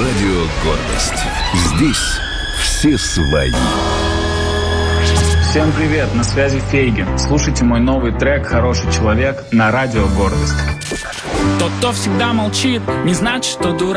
Радио «Гордость». Здесь все свои. Всем привет, на связи Фейгин. Слушайте мой новый трек «Хороший человек» на Радио «Гордость». Тот, кто всегда молчит, не значит, что дурак.